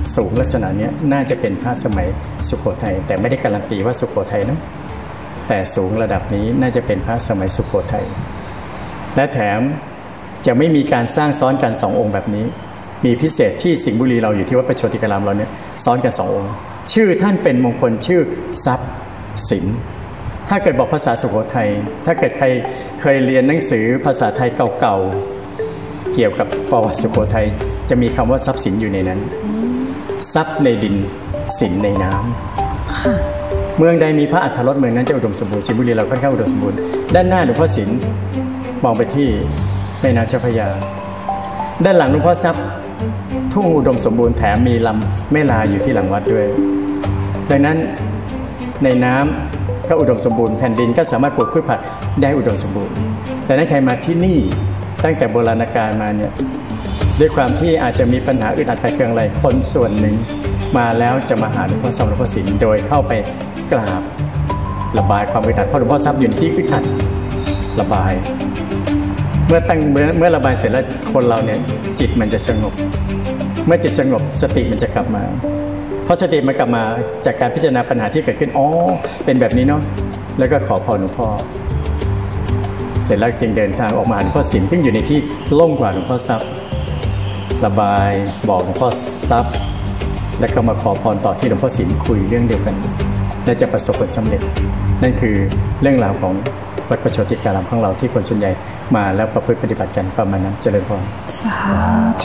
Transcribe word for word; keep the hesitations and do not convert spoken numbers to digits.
สูงลักษณะนี้น่าจะเป็นพระสมัยสุโขทัยแต่ไม่ได้การันตีว่าสุโขทัยนะแต่สูงระดับนี้น่าจะเป็นพระสมัยสุโขทัยและแถมจะไม่มีการสร้างซ้อนกันสององค์แบบนี้มีพิเศษที่สิงห์บุรีเราอยู่ที่วัดประโชติการามเราเนี่ยซ้อนกันสององค์ชื่อท่านเป็นมงคลชื่อทรัพย์สินถ้าเกิดบอกภาษาสุโขทัยถ้าเกิดใครเคยเรียนหนังสือภาษาไทยเก่าๆเกี่ยวกับประวัติสุโขทัยจะมีคำว่าทรัพย์สินอยู่ในนั้นทรัพย์ในดินสินในน้ำเมืองใดมีพระอัฏฐรสเมืองนั้นจะอุดมสมบูรณ์สิงห์บุรีเราค่อนข้างอุดมสมบูรณ์ด้านหน้าหลวงพ่อศิลป์มองไปที่แม่น้ำเจ้าพระยาด้านหลังหลวงพ่อทรัพย์ทุ่งอุดมสมบูรณ์แถมมีลำแม่ลาอยู่ที่หลังวัดด้วยดังนั้นในน้ำก็อุดมสมบูรณ์แผ่นดินก็สามารถปลูกพืชผักได้อุดมสมบูรณ์ดังนั้นใครมาที่นี่ตั้งแต่โบราณกาลมาเนี่ยด้วยความที่อาจจะมีปัญหาอึดอัดขัดเคืองอะไรคนส่วนหนึ่งมาแล้วจะมาหาหลวงพ่อทรัพย์หลวงพ่อศิลป์โดยเข้าไปกราบระบายความอึดอัดเพราะหลวงพ่อทรัพย์อยู่ที่อึดอัดระบายเมื่อตั้งเมื่อเมื่อระบายเสร็จแล้วคนเราเนี่ยจิตมันจะสงบเมื่อจิตสงบสติมันจะกลับมาเพราะสติมันกลับมาจากการพิจารณาปัญหาที่เกิดขึ้นอ๋อเป็นแบบนี้เนาะแล้วก็ขอพรหลวงพ่อเสร็จแล้วจึงเดินทางออกมาหลวงพ่อศิลป์ซึ่งอยู่ในที่โล่งกว่าหลวงพ่อทรัพย์ระบายบอกหลวงพ่อทรัพย์แล้วก็มาขอพรต่อที่หลวงพ่อศิลป์คุยเรื่องเดียวกันและจะประสบผลสำเร็จนั่นคือเรื่องราวของวัดประโชติการามของเราที่คนส่วนใหญ่มาแล้วประพฤติปฏิบัติกันประมาณนั้นเจริญพรสาธุ